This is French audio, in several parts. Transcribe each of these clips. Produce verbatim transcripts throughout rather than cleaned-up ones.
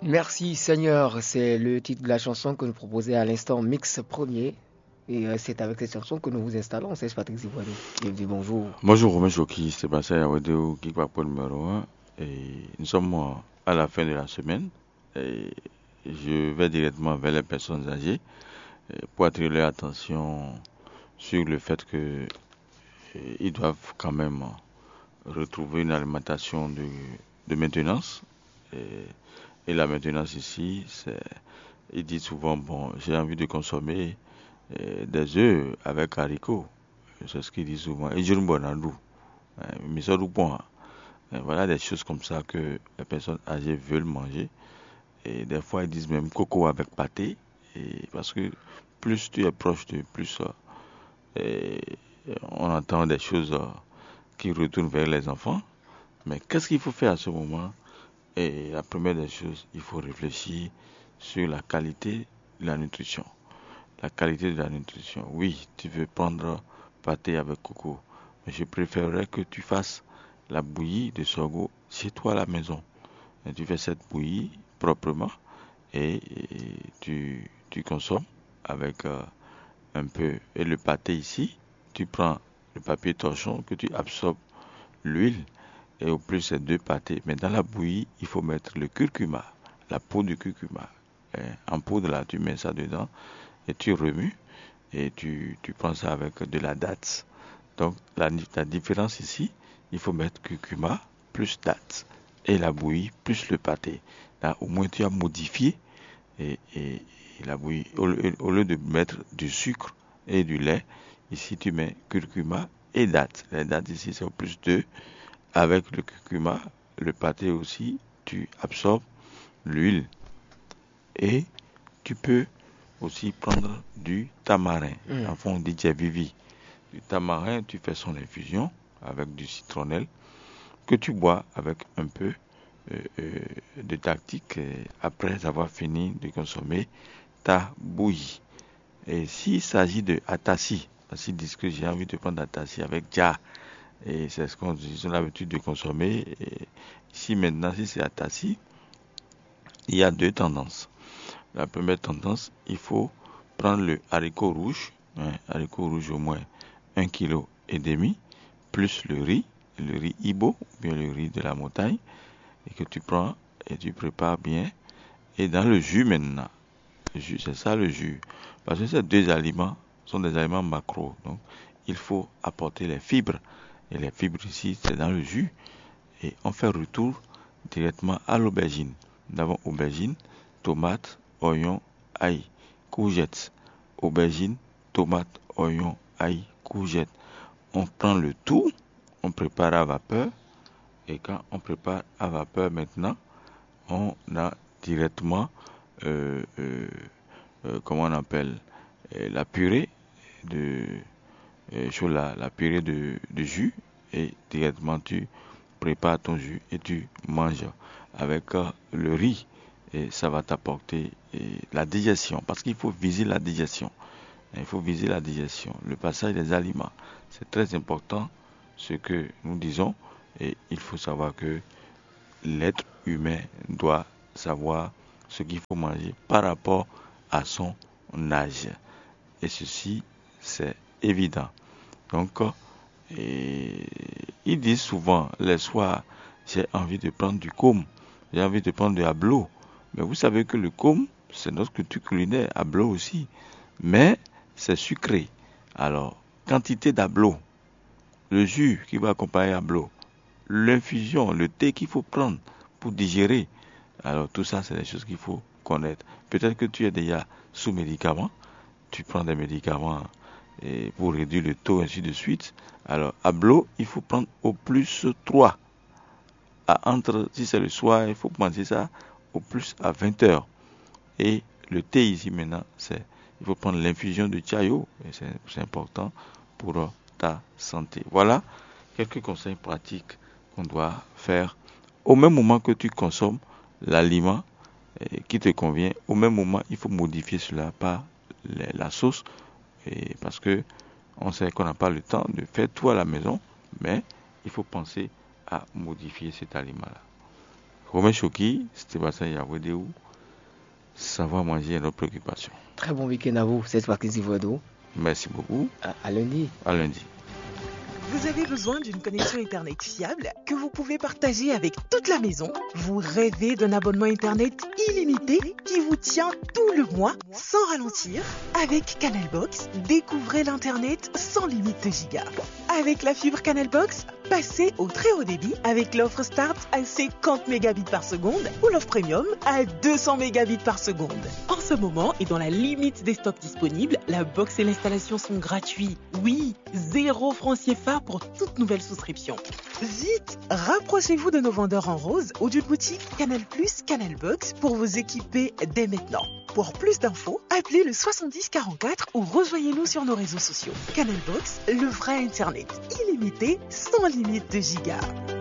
Merci Seigneur, c'est le titre de la chanson que nous proposait à l'instant Mix Premier. Et euh, c'est avec cette chanson que nous vous installons. C'est Patrick Zivoire. Bienvenue, bonjour. Bonjour, bonjour, qui Sébastien Yawedo, qui va pour le numéro un. Et nous sommes euh, à la fin de la semaine. Et je vais directement vers les personnes âgées euh, pour attirer leur attention sur le fait que euh, ils doivent quand même euh, retrouver une alimentation de, de maintenance. Et, et la maintenance ici, c'est, ils disent souvent, bon, j'ai envie de consommer euh, des œufs avec haricots. C'est ce qu'ils disent souvent. Et je ne bon mais ça, bon, et voilà des choses comme ça que les personnes âgées veulent manger. Et des fois, ils disent même coco avec pâté. Et parce que plus tu es proche de plus, euh, et on entend des choses euh, qui retournent vers les enfants. Mais qu'est-ce qu'il faut faire à ce moment? Et la première des choses, il faut réfléchir sur la qualité de la nutrition. La qualité de la nutrition. Oui, tu veux prendre pâté avec coco. Mais je préférerais que tu fasses la bouillie de sorgho chez toi à la maison. Et tu fais cette bouillie proprement et, et tu, tu consommes avec euh, un peu. Et le pâté ici, tu prends le papier torchon que tu absorbes l'huile et au plus c'est deux pâtés. Mais dans la bouillie, il faut mettre le curcuma, la peau du curcuma. Et en poudre là, tu mets ça dedans et tu remues et tu, tu prends ça avec de la date. Donc la, la différence ici, il faut mettre curcuma plus date et la bouillie plus le pâté. Là, au moins tu as modifié et, et, et la bouillie. Au, au lieu de mettre du sucre et du lait, ici tu mets curcuma et date. La date ici c'est au plus deux. Avec le curcuma, le pâté aussi, tu absorbes l'huile et tu peux aussi prendre du tamarin. Mm. En fond, on dit vivi. Du tamarin, tu fais son infusion avec du citronnelle que tu bois avec un peu euh, euh, de tactique euh, après avoir fini de consommer ta bouillie. Et s'il s'agit de atassi, parce qu'ils disent que j'ai envie de prendre atassi avec ja, et c'est ce qu'on a l'habitude de consommer. Et ici maintenant, si c'est atassi, il y a deux tendances. La première tendance, il faut prendre le haricot rouge, hein, haricot rouge au moins un kilo et demi, plus le riz, le riz Ibo, ou bien le riz de la montagne, et que tu prends et tu prépares bien. Et dans le jus maintenant, le jus, c'est ça le jus. Parce que ces deux aliments sont des aliments macro. Donc, il faut apporter les fibres. Et les fibres ici, c'est dans le jus. Et on fait retour directement à l'aubergine. Nous avons aubergine, tomate, oignon, ail, courgette. Aubergine, tomate, oignon, ail, courgette. On prend le tout, on prépare à vapeur. Et quand on prépare à vapeur maintenant, on a directement, euh, euh, euh, comment on appelle, euh, la purée de, euh, sur la, la purée de, de jus. Et directement tu prépares ton jus et tu manges avec euh, le riz. Et ça va t'apporter et, la digestion. Parce qu'il faut viser la digestion. Il faut viser la digestion. Le passage des aliments. C'est très important ce que nous disons. Et il faut savoir que l'être humain doit savoir ce qu'il faut manger par rapport à son âge. Et ceci, c'est évident. Donc, et ils disent souvent, les soirs, j'ai envie de prendre du côme, j'ai envie de prendre de ablo. Mais vous savez que le côme, c'est notre culture culinaire, ablo aussi. Mais c'est sucré. Alors, quantité d'ablo, le jus qui va accompagner ablo, l'infusion, le thé qu'il faut prendre pour digérer. Alors, tout ça, c'est des choses qu'il faut connaître. Peut-être que tu es déjà sous médicaments, tu prends des médicaments et pour réduire le taux, ainsi de suite. Alors, à Blo, il faut prendre au plus trois. À entre, si c'est le soir, il faut manger ça au plus à vingt heures. Et le thé ici maintenant, c'est, il faut prendre l'infusion de chayo, et c'est, c'est important pour ta santé. Voilà quelques conseils pratiques qu'on doit faire au même moment que tu consommes l'aliment eh, qui te convient. Au même moment, il faut modifier cela par les- la sauce et parce que on sait qu'on n'a pas le temps de faire tout à la maison, mais il faut penser à modifier cet aliment-là. Romain Choki, Sébastien Yabouedéou, savoir manger est notre préoccupation. Très bon week-end à vous, c'est Patrice Ivoido. Merci beaucoup. À, à lundi. À lundi. Vous avez besoin d'une connexion Internet fiable que vous pouvez partager avec toute la maison? Vous rêvez d'un abonnement Internet illimité qui vous tient tout le mois sans ralentir? Avec Canalbox, découvrez l'Internet sans limite de gigas. Avec la fibre Canalbox, passez au très haut débit avec l'offre Start à cinquante mégabits par seconde ou l'offre Premium à deux cents mégabits par seconde. En ce moment et dans la limite des stocks disponibles, la box et l'installation sont gratuits. Oui, zéro franc C F A pour toute nouvelle souscription. Vite, rapprochez-vous de nos vendeurs en rose ou d'une boutique Canal Plus, Canalbox pour vous équiper dès maintenant. Pour plus d'infos, appelez le soixante-dix quarante-quatre ou rejoignez-nous sur nos réseaux sociaux. Canalbox, le vrai Internet illimité, sans limite de gigas.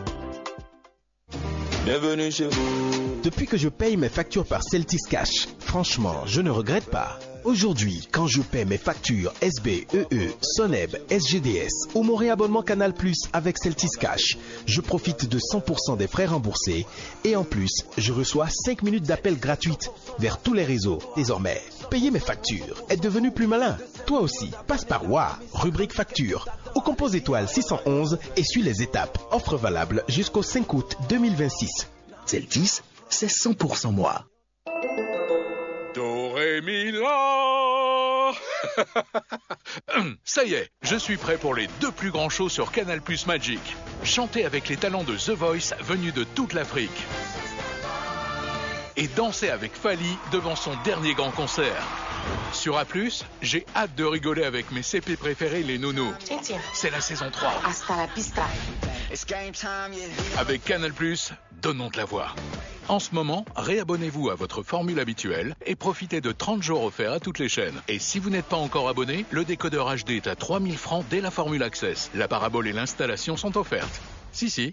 Bienvenue chez vous. Depuis que je paye mes factures par Celtis Cash, franchement, je ne regrette pas. Aujourd'hui, quand je paie mes factures S B, E E, Soneb, S G D S ou mon réabonnement Canal Plus avec Celtis Cash, je profite de cent pour cent des frais remboursés et en plus, je reçois cinq minutes d'appel gratuites vers tous les réseaux. Désormais, payer mes factures est devenu plus malin. Toi aussi, passe par W A, rubrique facture ou compose étoile six cent onze et suis les étapes. Offre valable jusqu'au cinq août deux mille vingt-six. Celtis, c'est cent pour cent moi. Do, ré, mi, la. Ça y est, je suis prêt pour les deux plus grands shows sur Canal Plus Magic. Chanter avec les talents de The Voice venus de toute l'Afrique. Et danser avec Fali devant son dernier grand concert. Sur A plus, j'ai hâte de rigoler avec mes C P préférés, les nounous. C'est la saison trois. Hasta la pista. Avec Canal Plus, donnons de la voix. En ce moment, réabonnez-vous à votre formule habituelle et profitez de trente jours offerts à toutes les chaînes. Et si vous n'êtes pas encore abonné, le décodeur H D est à trois mille francs dès la formule Access. La parabole et l'installation sont offertes. Si, si.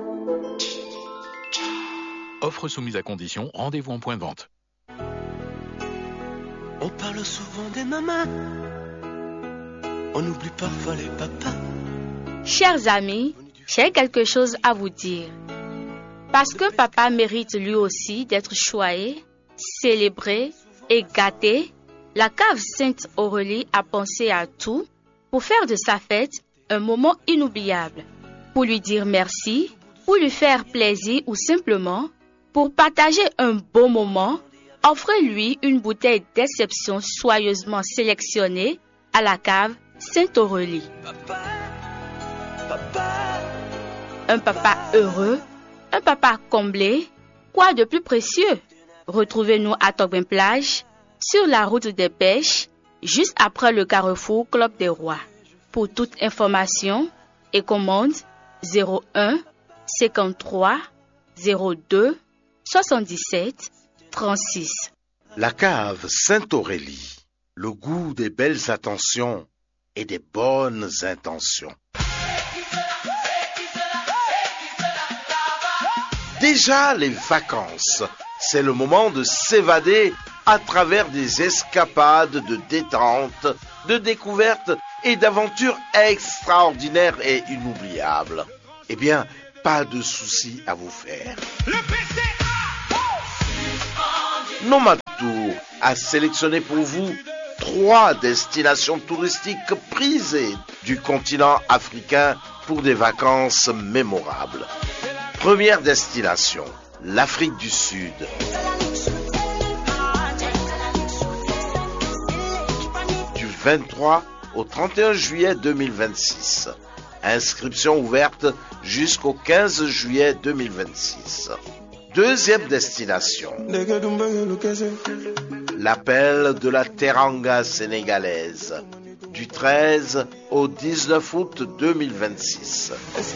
Offre soumise à condition, rendez-vous en point de vente. On parle souvent des mamans. On oublie parfois les papas. Chers amis, j'ai quelque chose à vous dire. Parce que papa mérite lui aussi d'être choyé, célébré et gâté, la cave Sainte-Aurélie a pensé à tout pour faire de sa fête un moment inoubliable. Pour lui dire merci, pour lui faire plaisir ou simplement pour partager un beau moment, offrez-lui une bouteille d'exception soigneusement sélectionnée à la cave Sainte-Aurélie. Papa, papa. Un papa heureux, un papa comblé, quoi de plus précieux? Retrouvez-nous à Togbin-Plage, sur la route des pêches, juste après le carrefour Club des Rois. Pour toute information et commande, zéro un cinquante-trois zéro deux soixante-dix-sept trente-six. La cave Sainte-Aurélie, le goût des belles attentions et des bonnes intentions. Déjà les vacances, c'est le moment de s'évader à travers des escapades de détente, de découvertes et d'aventures extraordinaires et inoubliables. Eh bien, pas de soucis à vous faire. Nomad Tour a sélectionné pour vous trois destinations touristiques prisées du continent africain pour des vacances mémorables. Première destination, l'Afrique du Sud. Du vingt-trois au trente et un juillet deux mille vingt-six. Inscription ouverte jusqu'au quinze juillet deux mille vingt-six. Deuxième destination, l'appel de la Teranga sénégalaise. Du treize au dix-neuf août deux mille vingt-six.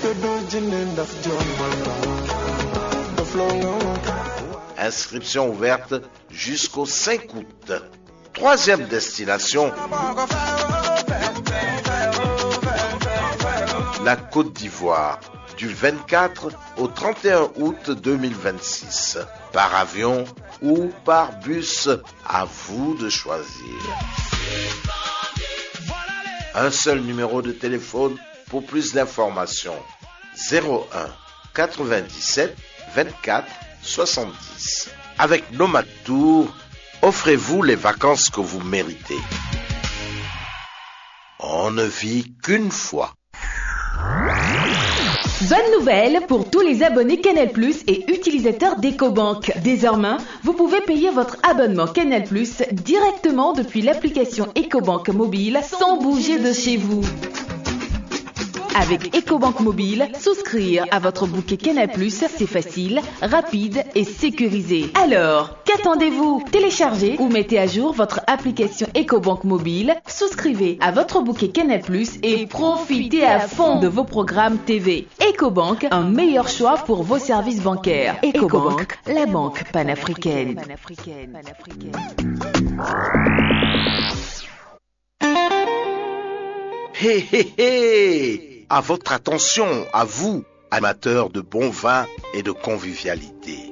Inscription ouverte jusqu'au cinq août. Troisième destination, la Côte d'Ivoire. Du vingt-quatre au trente et un août deux mille vingt-six. Par avion ou par bus, à vous de choisir. Un seul numéro de téléphone pour plus d'informations. zéro un quatre-vingt-dix-sept vingt-quatre soixante-dix. Avec Nomad Tour, offrez-vous les vacances que vous méritez. On ne vit qu'une fois. Bonne nouvelle pour tous les abonnés Canal plus et utilisateurs d'EcoBank. Désormais, vous pouvez payer votre abonnement Canal plus directement depuis l'application EcoBank mobile sans bouger de chez vous. Avec EcoBank mobile, souscrire à votre bouquet Canal plus, c'est facile, rapide et sécurisé. Alors, qu'attendez-vous? Téléchargez ou mettez à jour votre application EcoBank mobile, souscrivez à votre bouquet Canal plus et profitez à fond de vos programmes T V. EcoBank, un meilleur choix pour vos services bancaires. EcoBank, la banque panafricaine. Hé hé hé! À votre attention, à vous, amateurs de bon vin et de convivialité.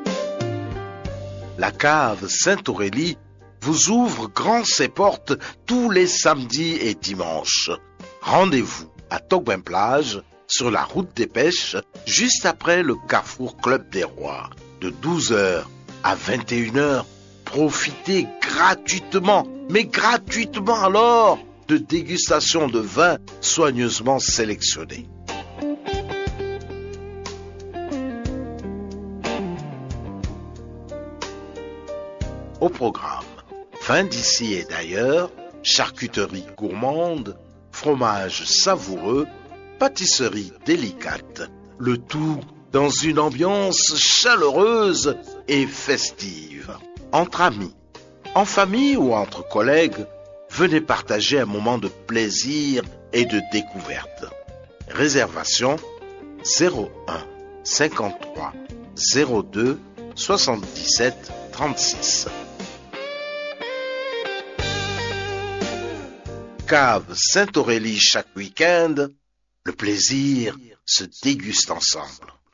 La cave Sainte-Aurélie vous ouvre grand ses portes tous les samedis et dimanches. Rendez-vous à Togben-Plage, sur la route des pêches, juste après le Carrefour Club des Rois. De douze heures à vingt et une heures, profitez gratuitement, mais gratuitement alors, de dégustation de vins soigneusement sélectionnés. Au programme, vins d'ici et d'ailleurs, charcuterie gourmande, fromage savoureux, pâtisserie délicate, le tout dans une ambiance chaleureuse et festive. Entre amis, en famille ou entre collègues, venez partager un moment de plaisir et de découverte. Réservation zéro un cinquante-trois zéro deux soixante-dix-sept trente-six. Cave Sainte-Aurélie chaque week-end, le plaisir se déguste ensemble.